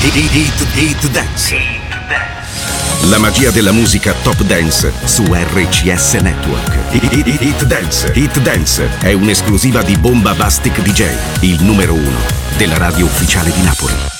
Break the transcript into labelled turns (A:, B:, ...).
A: Hit Dance. La magia della musica Top Dance su RCS Network. Hit Dance. Hit Dance è un'esclusiva di Bomba Bastic DJ, il numero 1 della radio ufficiale di Napoli.